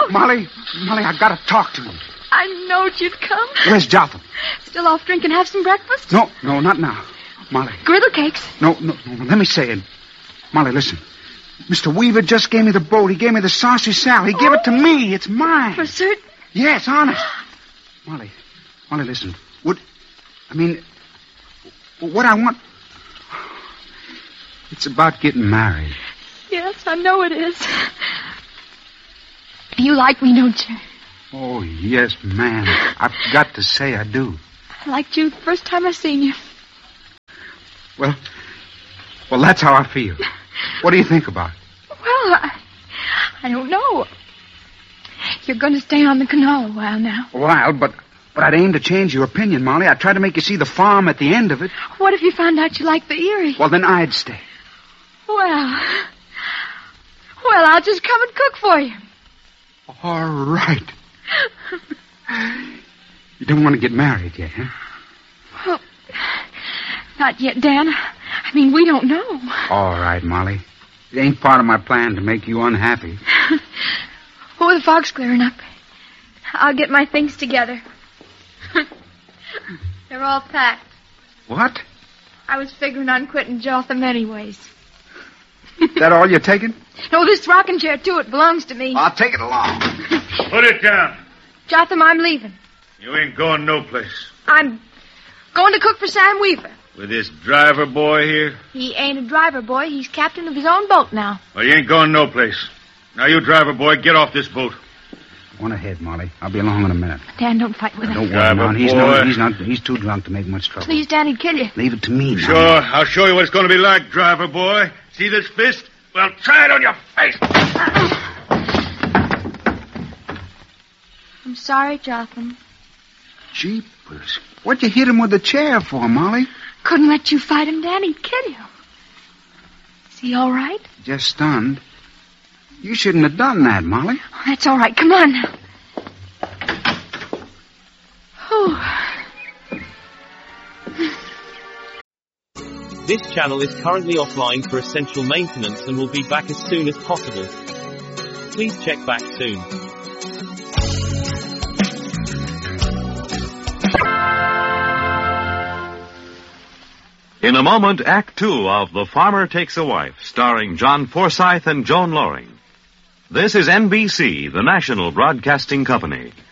Molly, I gotta talk to you. I knowed you'd come. Where's Jotham? Still off drink and have some breakfast? No, not now. Molly. Griddle cakes. No, let me say it. Molly, listen. Mr. Weaver just gave me the boat. He gave me the saucy Sal. He gave it to me. It's mine. For certain? Yes, honest. Molly, listen. What I want... It's about getting married. Yes, I know it is. You like me, don't you? Oh, yes, ma'am. I've got to say I do. I liked you the first time I seen you. Well, that's how I feel. What do you think about it? Well, I don't know. You're going to stay on the canal a while now. A while, but I'd aim to change your opinion, Molly. I'd try to make you see the farm at the end of it. What if you found out you liked the Erie? Well, then I'd stay. Well, I'll just come and cook for you. All right. You don't want to get married yet, huh? Well, not yet, Dan. I mean, we don't know. All right, Molly. It ain't part of my plan to make you unhappy. Oh, the fog's clearing up. I'll get my things together. They're all packed. What? I was figuring on quitting Jotham anyways. That all you're taking? No, this rocking chair, too. It belongs to me. I'll take it along. Put it down. Jotham, I'm leaving. You ain't going no place. I'm going to cook for Sam Weaver. With this driver boy here? He ain't a driver boy. He's captain of his own boat now. Well, you ain't going no place. Now, you driver boy, get off this boat. One ahead, Molly. I'll be along in a minute. Dan, don't fight with him. Don't worry, Mom. He's too drunk to make much trouble. Please, Dan, he'd kill you. Leave it to me, Sure, I'll show you what it's going to be like, driver boy. See this fist? Well, try it on your face. I'm sorry, Jotham. Jeepers. What'd you hit him with the chair for, Molly? Couldn't let you fight him, Dan. He'd kill you. Is he all right? Just stunned. You shouldn't have done that, Molly. Oh, that's all right. Come on now. This channel is currently offline for essential maintenance and will be back as soon as possible. Please check back soon. In a moment, Act Two of The Farmer Takes a Wife, starring John Forsythe and Joan Loring. This is NBC, the national broadcasting company.